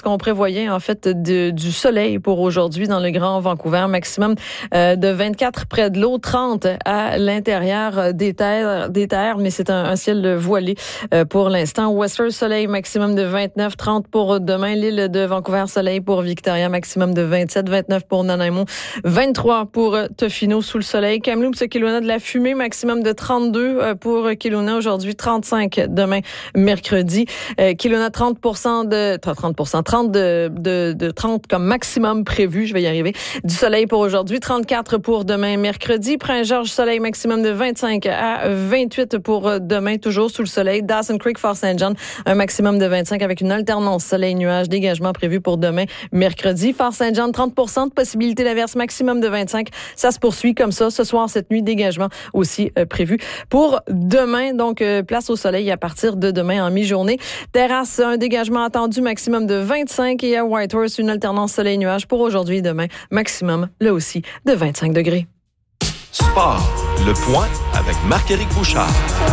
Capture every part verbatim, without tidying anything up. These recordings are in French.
qu'on prévoyait en fait de, du soleil pour aujourd'hui dans le Grand Vancouver. Maximum euh, de vingt-quatre près de l'eau, trente à l'intérieur des terres, des terres mais c'est un, un ciel voilé euh, pour l'instant. Whistler, soleil, maximum de vingt-neuf, trente pour demain. L'île de Vancouver, soleil pour Victoria, maximum de vingt-sept, vingt-neuf pour Nanaimo, vingt-trois pour Tofino sous le soleil. Kamloops, Kelowna, de la fumée, maximum de trente-deux pour Kelowna aujourd'hui, trente-cinq demain, mercredi. Euh, Kelowna, trente pour cent de, trente pour cent, trente de, de, de trente comme maximum prévu, je vais y arriver. Du soleil pour aujourd'hui, trente-quatre pour demain, mercredi. Prince-Georges, soleil, maximum de vingt-cinq à vingt-huit pour demain, toujours sous le soleil. Dawson Creek, Fort Saint John, un maximum de vingt-cinq avec une alternance soleil-nuage, dégagement prévu pour demain, mercredi. Fort Saint John, trente pour cent de possibilité d'averse, maximum de vingt-cinq. Ça se poursuit comme ça. Ce soir, cette nuit, dégagement aussi euh, prévu pour demain. Donc, euh, place au soleil à partir de demain en mi-journée. Terrasse, un dégagement attendu, maximum de vingt-cinq. Et à Whitehorse, une alternance soleil-nuage pour aujourd'hui et demain, maximum, là aussi, de vingt-cinq degrés. Sport, le point avec Marc-Éric Bouchard.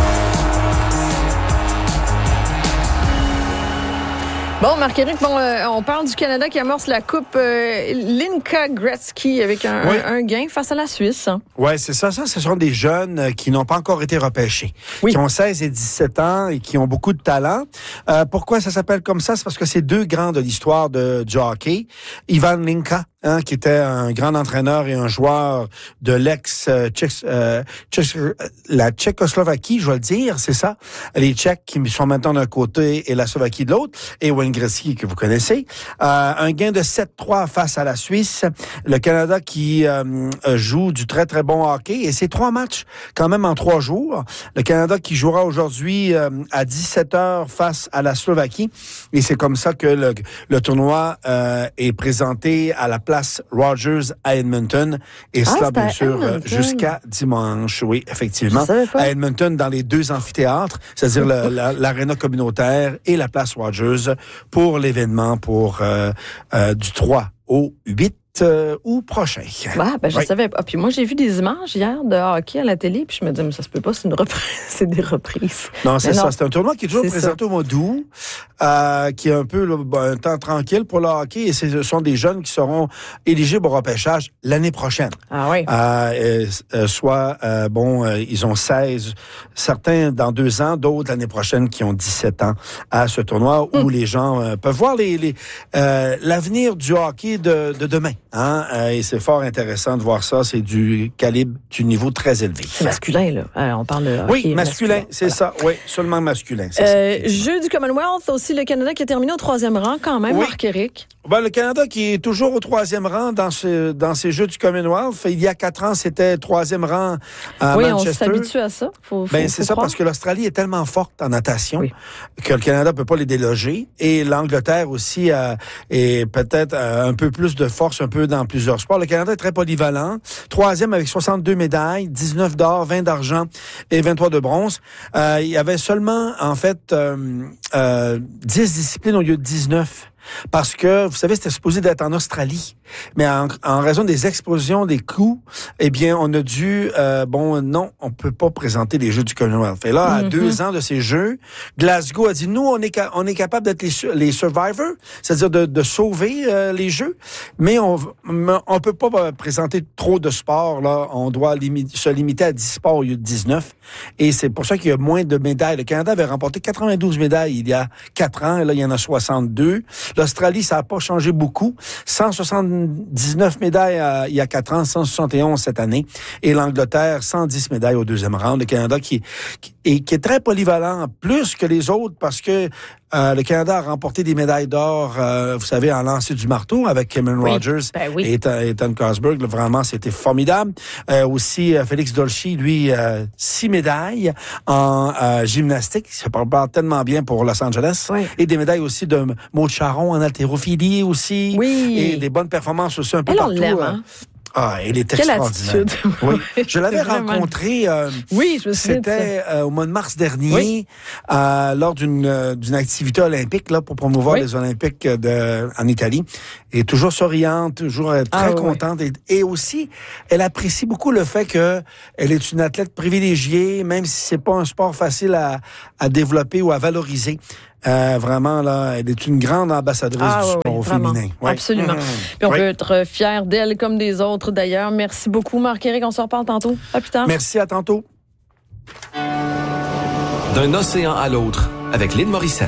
Bon, Marc-Éric, bon, euh, on parle du Canada qui amorce la Coupe euh, Linka Gretzky avec un, oui. un, un gain face à la Suisse. Hein. Oui, c'est ça. Ça, ce sont des jeunes qui n'ont pas encore été repêchés, oui. qui ont seize et dix-sept ans et qui ont beaucoup de talent. Euh, pourquoi ça s'appelle comme ça? C'est parce que c'est deux grands de l'histoire de, du hockey. Ivan Linka, hein, qui était un grand entraîneur et un joueur de l'ex euh, Tchèque, euh, Tchèque, la Tchécoslovaquie, je vais le dire, c'est ça. Les Tchèques qui sont maintenant d'un côté et la Slovaquie de l'autre. Et Wayne Gretzky, que vous connaissez. Euh, un gain de sept trois face à la Suisse. Le Canada qui euh, joue du très, très bon hockey. Et c'est trois matchs quand même en trois jours. Le Canada qui jouera aujourd'hui euh, à dix-sept heures face à la Slovaquie. Et c'est comme ça que le, le tournoi euh, est présenté à la place Rogers à Edmonton. Et cela, ah, bien sûr, Edmonton. Jusqu'à dimanche. Oui, effectivement. À Edmonton, dans les deux amphithéâtres, c'est-à-dire le, la, l'aréna communautaire et la place Rogers, pour l'événement pour euh, euh, du trois au huit euh, août prochain. Ah, ben, je oui. savais pas. Puis moi, j'ai vu des images hier de hockey à la télé, puis je me disais, mais ça se peut pas, c'est une reprise, c'est des reprises. Non, c'est mais ça. non. C'est un tournoi qui est toujours c'est présenté ça. Au mois d'août, euh, qui est un peu là, ben, un temps tranquille pour le hockey, et ce sont des jeunes qui seront éligibles au repêchage l'année prochaine. Ah oui. Euh, euh, soit, euh, bon, euh, ils ont seize, certains dans deux ans, d'autres l'année prochaine qui ont dix-sept ans à ce tournoi où mm. les gens euh, peuvent voir les, les, euh, l'avenir du hockey de, de demain. Hein? Euh, et c'est fort intéressant de voir ça. C'est du calibre, du niveau très élevé. C'est masculin, là. Alors, on parle de hockey oui, masculin, masculin. c'est voilà. ça. Oui, seulement masculin. C'est euh, ça, jeu du Commonwealth, aussi le Canada qui a terminé au troisième rang quand même, oui. Marc-Éric. Ben, le Canada qui est toujours au troisième rang dans, ce, dans ces Jeux du Commonwealth. Il y a quatre ans, c'était troisième rang à oui, Manchester. Oui, on s'habitue à ça. Faut, faut, ben, c'est faut ça, croire. parce que l'Australie est tellement forte en natation oui. que le Canada ne peut pas les déloger. Et l'Angleterre aussi a et peut-être a un peu plus de force, un peu dans plusieurs sports. Le Canada est très polyvalent. Troisième avec soixante-deux médailles, dix-neuf d'or, vingt d'argent et vingt-trois de bronze. Euh, il y avait seulement, en fait, euh, euh, dix disciplines au lieu de dix-neuf. Parce que, vous savez, c'était supposé d'être en Australie. Mais en, en raison des explosions des coûts, eh bien, on a dû... Euh, bon, non, on peut pas présenter les Jeux du Commonwealth. Et là, mm-hmm. à deux ans de ces Jeux, Glasgow a dit, nous, on est, ca- on est capable d'être les, les survivors, c'est-à-dire de, de sauver euh, les Jeux, mais on on peut pas présenter trop de sports. Là, on doit limi- se limiter à dix sports au lieu de dix-neuf. Et c'est pour ça qu'il y a moins de médailles. Le Canada avait remporté quatre-vingt-douze médailles il y a quatre ans, et là, il y en a soixante-deux. L'Australie, ça n'a pas changé beaucoup. cent soixante-dix-neuf médailles euh, il y a quatre ans, cent soixante et onze cette année. Et l'Angleterre, cent dix médailles au deuxième round. Le Canada qui, qui, et, qui est très polyvalent, plus que les autres, parce que euh, le Canada a remporté des médailles d'or, euh, vous savez, en lancer du marteau avec Cameron oui, Rogers ben oui. et Ethan Cosberg. Là, vraiment, c'était formidable. Euh, aussi, euh, Félix Dolci, lui, euh, six médailles en euh, gymnastique. Ça parle tellement bien pour Los Angeles. Oui. Et des médailles aussi de Maud Charon en haltérophilie aussi. Oui. Et des bonnes performances aussi un peu Elle, partout. On l'aime, hein? Ah, elle est Quelle extraordinaire. attitude. Oui. Je l'avais vraiment... rencontrée. Euh, oui, je me souviens. C'était euh, au mois de mars dernier, oui. euh, lors d'une euh, d'une activité olympique là pour promouvoir oui. les Olympiques de en Italie. Et toujours souriante, toujours euh, très ah, contente. Oui. Et, et aussi, elle apprécie beaucoup le fait que elle est une athlète privilégiée, même si c'est pas un sport facile à à développer ou à valoriser. Euh, vraiment, là, elle est une grande ambassadrice ah, du oui, sport oui, féminin. Oui. Absolument. Mmh. Puis on oui. peut être fier d'elle comme des autres, d'ailleurs. Merci beaucoup, Marc-Éric. On se reparle tantôt. À plus tard. Merci, à tantôt. D'un océan à l'autre, avec Lynn Morissette.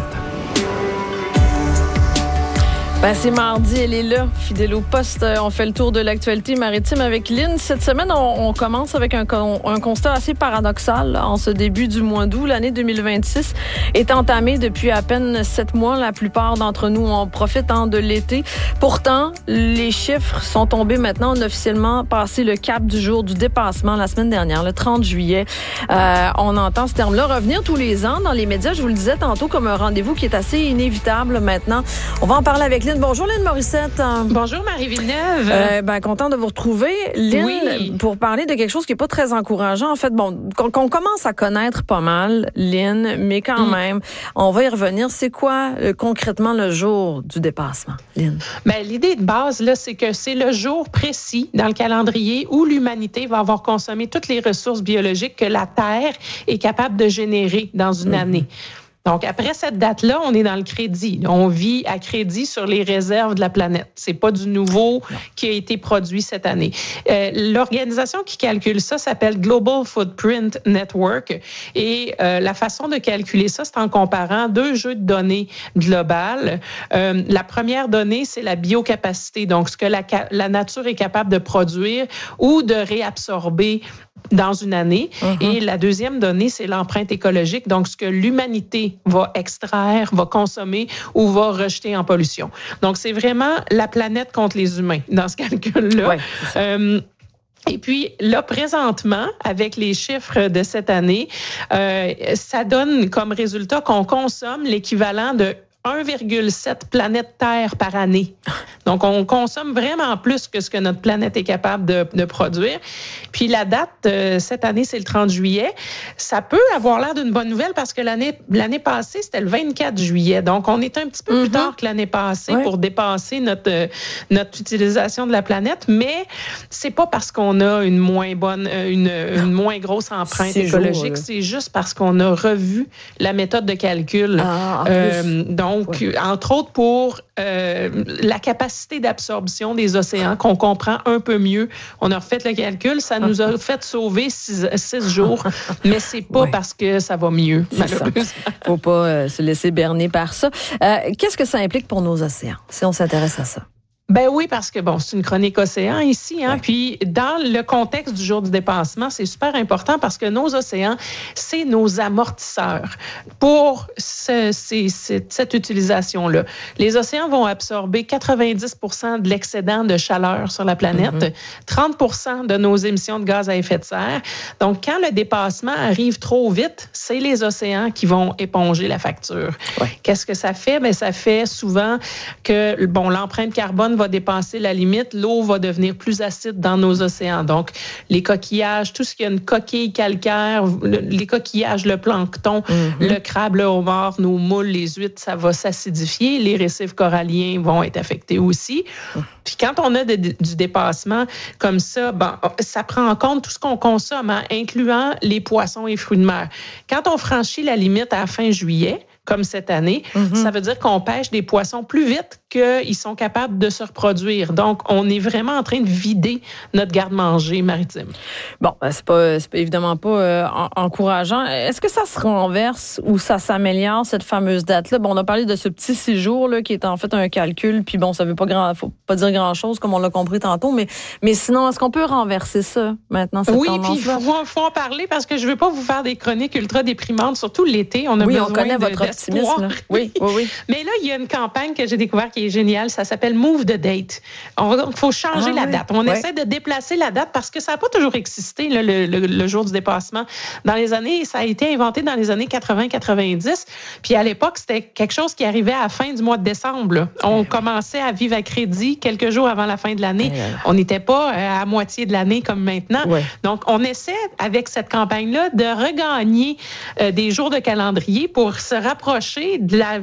Ben, c'est mardi, elle est là, fidèle au poste. On fait le tour de l'actualité maritime avec Lynn. Cette semaine, on, on commence avec un, un constat assez paradoxal. Là, en ce début du mois d'août, l'année deux mille vingt-six est entamée depuis à peine sept mois. La plupart d'entre nous en profitent hein, de l'été. Pourtant, les chiffres sont tombés maintenant. On a officiellement passé le cap du jour du dépassement la semaine dernière, le trente juillet. Euh, on entend ce terme-là revenir tous les ans dans les médias. Je vous le disais tantôt comme un rendez-vous qui est assez inévitable maintenant. On va en parler avec Lynn. Bonjour Lynn Morissette. Bonjour Marie Villeneuve. Euh, ben, content de vous retrouver. Lynn, oui. pour parler de quelque chose qui n'est pas très encourageant. En fait, bon, qu'on, qu'on commence à connaître pas mal, Lynn, mais quand mm. même, on va y revenir. C'est quoi euh, concrètement le jour du dépassement, Lynn? Ben, l'idée de base, là, c'est que c'est le jour précis dans le calendrier où l'humanité va avoir consommé toutes les ressources biologiques que la Terre est capable de générer dans une mm-hmm. année. Donc, après cette date-là, on est dans le crédit. On vit à crédit sur les réserves de la planète. C'est pas du nouveau qui a été produit cette année. Euh, l'organisation qui calcule ça s'appelle Global Footprint Network. Et euh, la façon de calculer ça, c'est en comparant deux jeux de données globales. Euh, la première donnée, c'est la biocapacité, donc ce que la, la nature est capable de produire ou de réabsorber dans une année. Uh-huh. Et la deuxième donnée, c'est l'empreinte écologique, donc ce que l'humanité va extraire, va consommer ou va rejeter en pollution. Donc, c'est vraiment la planète contre les humains dans ce calcul-là. Ouais, euh, Et puis là, présentement, avec les chiffres de cette année, euh, ça donne comme résultat qu'on consomme l'équivalent de un virgule sept planètes Terre par année. Donc, on consomme vraiment plus que ce que notre planète est capable de, de produire. Puis la date, euh, cette année, c'est le trente juillet. Ça peut avoir l'air d'une bonne nouvelle parce que l'année, l'année passée, c'était le vingt-quatre juillet. Donc, on est un petit peu mm-hmm. plus tard que l'année passée ouais. pour dépasser notre, euh, notre utilisation de la planète. Mais c'est pas parce qu'on a une moins bonne, une, une moins grosse empreinte c'est écologique. Jour, c'est juste parce qu'on a revu la méthode de calcul. Ah, euh, donc, Donc, ouais. entre autres, pour euh, la capacité d'absorption des océans, qu'on comprend un peu mieux. On a refait le calcul, ça nous a fait sauver six, six jours, mais c'est pas ouais. parce que ça va mieux, c'est malheureusement. Il ne faut pas euh, se laisser berner par ça. Euh, qu'est-ce que ça implique pour nos océans, si on s'intéresse à ça? Ben oui, parce que bon, c'est une chronique océan ici, hein. Ouais. Puis dans le contexte du jour du dépassement, c'est super important parce que nos océans, c'est nos amortisseurs pour ce, ces, cette, cette utilisation-là. Les océans vont absorber quatre-vingt-dix pour cent de l'excédent de chaleur sur la planète, mm-hmm. trente pour cent de nos émissions de gaz à effet de serre. Donc, quand le dépassement arrive trop vite, c'est les océans qui vont éponger la facture. Ouais. Qu'est-ce que ça fait? Ben ça fait souvent que bon, l'empreinte carbone va dépasser la limite, l'eau va devenir plus acide dans nos océans. Donc, les coquillages, tout ce qui a une coquille calcaire, le, les coquillages, le plancton, mm-hmm. le crabe, le homard, nos moules, les huîtres, ça va s'acidifier. Les récifs coralliens vont être affectés aussi. Mm. Puis quand on a de, de, du dépassement comme ça, bon, ça prend en compte tout ce qu'on consomme, hein, incluant les poissons et fruits de mer. Quand on franchit la limite à la fin juillet, comme cette année, mm-hmm. ça veut dire qu'on pêche des poissons plus vite qu'ils sont capables de se reproduire. Donc, on est vraiment en train de vider notre garde-manger maritime. Bon, c'est pas, c'est évidemment pas euh, encourageant. Est-ce que ça se renverse ou ça s'améliore, cette fameuse date-là? Bon, on a parlé de ce petit six jours là, qui est en fait un calcul, puis bon, ça veut pas grand, faut pas dire grand-chose, comme on l'a compris tantôt, mais, mais sinon, est-ce qu'on peut renverser ça maintenant, cette oui, tendance-là? Oui, puis il faut, faut en parler parce que je veux pas vous faire des chroniques ultra déprimantes, surtout l'été. On a oui, besoin on connaît de, votre optimisme. Là. Oui, oui, oui. Mais là, il y a une campagne que j'ai découverte qui est géniale. Ça s'appelle Move the Date. Il faut changer ah, la oui. date. On ouais. essaie de déplacer la date parce que ça n'a pas toujours existé, là, le, le, le jour du dépassement. Dans les années, ça a été inventé dans les années quatre-vingts quatre-vingt-dix. Puis à l'époque, c'était quelque chose qui arrivait à la fin du mois de décembre. Là. On ouais. commençait à vivre à crédit quelques jours avant la fin de l'année. Ouais. On n'était pas à moitié de l'année comme maintenant. Ouais. Donc, on essaie, avec cette campagne-là, de regagner euh, des jours de calendrier pour se rapprocher de la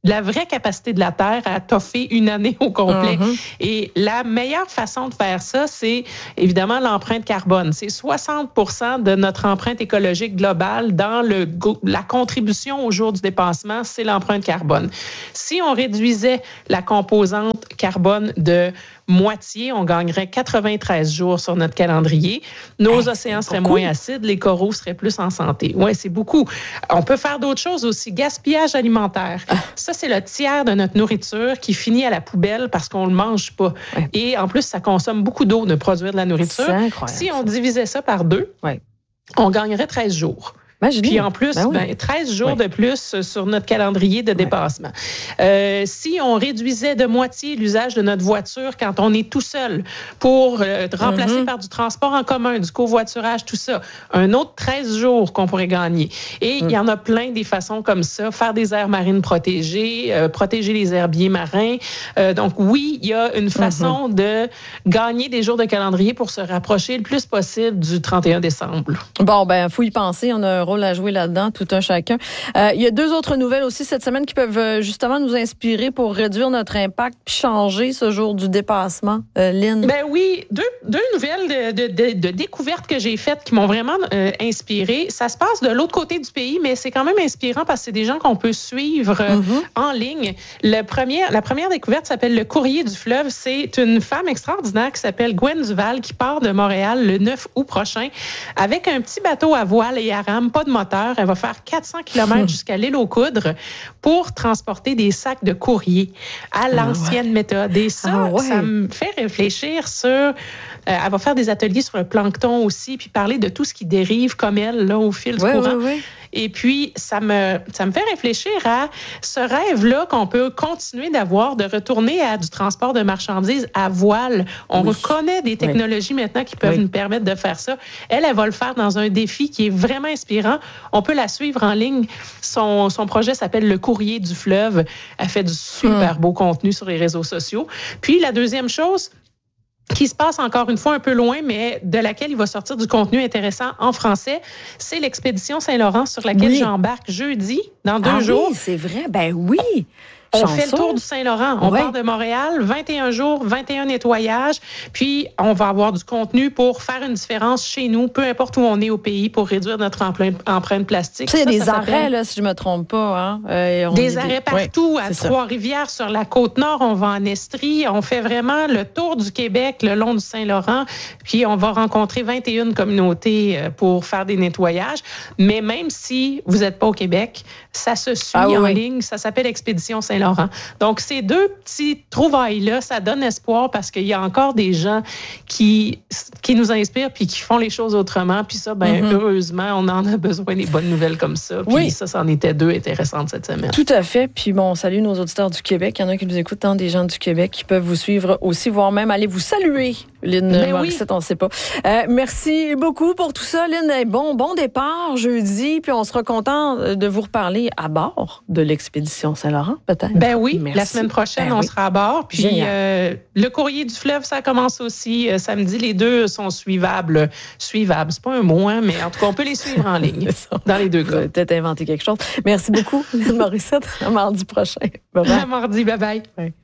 la vraie capacité de la Terre à toffer une année au complet. Mm-hmm. Et la meilleure façon de faire ça, c'est évidemment l'empreinte carbone. C'est soixante pour cent de notre empreinte écologique globale dans le, la contribution au jour du dépassement, c'est l'empreinte carbone. Si on réduisait la composante carbone de moitié, on gagnerait quatre-vingt-treize jours sur notre calendrier. Nos hey, océans seraient moins acides, les coraux seraient plus en santé. Oui, c'est beaucoup. On peut faire d'autres choses aussi. Gaspillage alimentaire. Ah. Ça, c'est le tiers de notre nourriture qui finit à la poubelle parce qu'on ne le mange pas. Ouais. Et en plus, ça consomme beaucoup d'eau de produire de la nourriture. Si on divisait ça par deux, ouais. on gagnerait treize jours. Imaginez. Puis en plus, ben oui. ben, treize jours oui. de plus sur notre calendrier de dépassement. Oui. Euh, si on réduisait de moitié l'usage de notre voiture quand on est tout seul pour euh, remplacer mm-hmm. par du transport en commun, du covoiturage, tout ça, un autre treize jours qu'on pourrait gagner. Et il mm. y en a plein des façons comme ça. Faire des aires marines protégées, euh, protéger les herbiers marins. Euh, donc oui, il y a une façon mm-hmm. de gagner des jours de calendrier pour se rapprocher le plus possible du trente et un décembre. Bon, ben, faut y penser. On a un rôle à jouer là-dedans, tout un chacun. Euh, il y a deux autres nouvelles aussi cette semaine qui peuvent justement nous inspirer pour réduire notre impact puis changer ce jour du dépassement. Euh, Lynn? Ben oui, deux, deux nouvelles de, de, de, de découvertes que j'ai faites qui m'ont vraiment euh, inspirée. Ça se passe de l'autre côté du pays, mais c'est quand même inspirant parce que c'est des gens qu'on peut suivre euh, mm-hmm. en ligne. Le premier, la première découverte s'appelle le Courrier du fleuve. C'est une femme extraordinaire qui s'appelle Gwen Duval qui part de Montréal le neuf août prochain avec un petit bateau à voile et à rame, pas de moteur. Elle va faire quatre cents kilomètres jusqu'à l'île aux Coudres pour transporter des sacs de courrier à l'ancienne ah ouais. méthode. Et ça, ah ouais. ça me fait réfléchir sur... Euh, elle va faire des ateliers sur le plancton aussi, puis parler de tout ce qui dérive comme elle, là, au fil du ouais, courant. Ouais, ouais. Et puis, ça me, ça me fait réfléchir à ce rêve-là qu'on peut continuer d'avoir, de retourner à du transport de marchandises à voile. On oui. reconnaît des technologies oui. maintenant qui peuvent oui. nous permettre de faire ça. Elle, elle va le faire dans un défi qui est vraiment inspirant. On peut la suivre en ligne. Son, son projet s'appelle Le Courrier du fleuve. Elle fait du super hum. beau contenu sur les réseaux sociaux. Puis, la deuxième chose, qui se passe encore une fois un peu loin, mais de laquelle il va sortir du contenu intéressant en français, c'est l'expédition Saint-Laurent sur laquelle oui. j'embarque jeudi, dans deux ah jours. Oui, c'est vrai, ben oui. On Chanceux. fait le tour du Saint-Laurent. On ouais. part de Montréal, vingt et un jours, vingt et un nettoyages. Puis, on va avoir du contenu pour faire une différence chez nous, peu importe où on est au pays, pour réduire notre empreinte plastique. Tu sais, il y a des arrêts, là, si je ne me trompe pas. Hein? Euh, on des arrêts des... partout, ouais, à Trois-Rivières, sur la Côte-Nord. On va en Estrie. On fait vraiment le tour du Québec le long du Saint-Laurent. Puis, on va rencontrer vingt et une communautés pour faire des nettoyages. Mais même si vous n'êtes pas au Québec, ça se suit ah, oui, en oui. ligne. Ça s'appelle Expédition Saint-Laurent. Donc, ces deux petits trouvailles-là, ça donne espoir parce qu'il y a encore des gens qui, qui nous inspirent puis qui font les choses autrement. Puis ça, ben, mm-hmm. heureusement, on en a besoin des bonnes nouvelles comme ça. Puis oui. ça, c'en était deux intéressantes cette semaine. Tout à fait. Puis bon, salut nos auditeurs du Québec. Il y en a qui nous écoutent, hein, des gens du Québec qui peuvent vous suivre aussi, voire même aller vous saluer. Lynn ben Morissette, oui. on ne sait pas. Euh, merci beaucoup pour tout ça, Lynn. Bon, bon départ jeudi. Puis on sera content de vous reparler à bord de l'expédition Saint-Laurent, peut-être. Ben oui, merci. La semaine prochaine, ben on oui. sera à bord. Puis euh, le Courrier du fleuve, ça commence aussi euh, samedi. Les deux sont suivables. Suivables, c'est pas un mot, hein, mais en tout cas, on peut les suivre en ligne dans les deux cas. Peut-être inventer quelque chose. Merci beaucoup, Lynn Morissette. À mardi prochain. Bye bye. À mardi, bye bye. bye.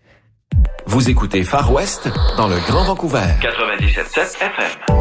Vous écoutez Far West dans le Grand Vancouver. quatre-vingt-dix-sept virgule sept F M.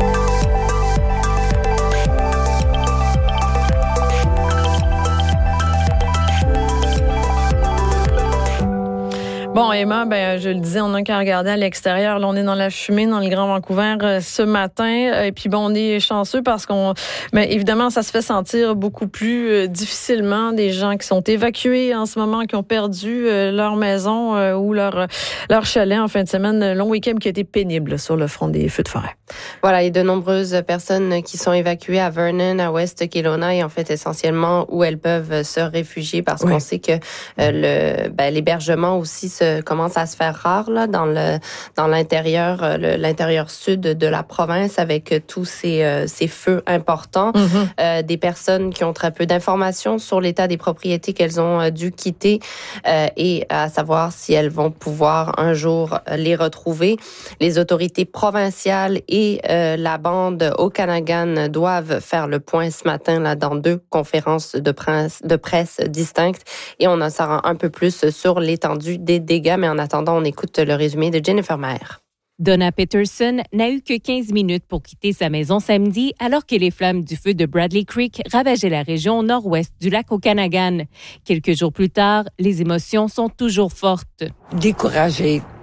Bon, Emma, ben, je le disais, on n'a qu'à regarder à l'extérieur. Là, on est dans la fumée dans le Grand Vancouver euh, ce matin. Et puis, bon, on est chanceux parce qu'on, ben, évidemment, ça se fait sentir beaucoup plus euh, difficilement. Des gens qui sont évacués en ce moment, qui ont perdu euh, leur maison euh, ou leur, leur chalet en fin de semaine. Long week-end qui a été pénible sur le front des feux de forêt. Voilà, il y a de nombreuses personnes qui sont évacuées à Vernon, à West Kelowna, et en fait, essentiellement, où elles peuvent se réfugier parce oui. qu'on sait que euh, le, ben, l'hébergement aussi se euh, commence à se faire rare là dans le dans l'intérieur euh, le, l'intérieur sud de la province avec euh, tous ces euh, ces feux importants. Mm-hmm. Euh, des personnes qui ont très peu d'informations sur l'état des propriétés qu'elles ont euh, dû quitter euh, et à savoir si elles vont pouvoir un jour les retrouver. Les autorités provinciales et euh, la bande Okanagan doivent faire le point ce matin là dans deux conférences de presse, de presse distinctes et on en saura un peu plus sur l'étendue des dégâts. Mais en attendant, on écoute le résumé de Jennifer Maher. Donna Peterson n'a eu que quinze minutes pour quitter sa maison samedi alors que les flammes du feu de Bradley Creek ravageaient la région nord-ouest du lac Okanagan. Quelques jours plus tard, les émotions sont toujours fortes. Découragée,